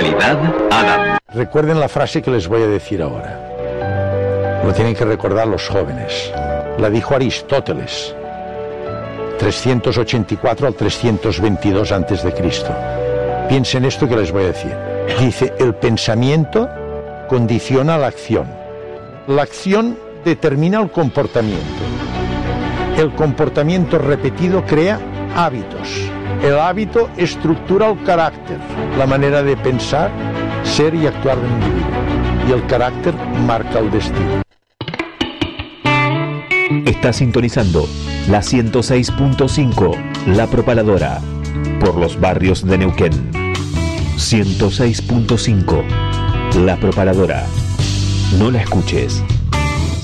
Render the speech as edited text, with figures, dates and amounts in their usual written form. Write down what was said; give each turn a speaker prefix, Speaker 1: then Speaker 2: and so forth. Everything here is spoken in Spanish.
Speaker 1: Realidad Adam.
Speaker 2: Recuerden la frase que les voy a decir ahora. Lo tienen que recordar los jóvenes. La dijo Aristóteles, 384 al 322 antes de Cristo. Piensen esto que les voy a decir. Dice, el pensamiento condiciona la acción. La acción determina el comportamiento. El comportamiento repetido crea hábitos. El hábito estructura el carácter, la manera de pensar, ser y actuar del individuo. Y el carácter marca el destino.
Speaker 3: Está sintonizando la 106.5, La Propaladora, por los barrios de Neuquén. 106.5, La Propaladora. No la escuches.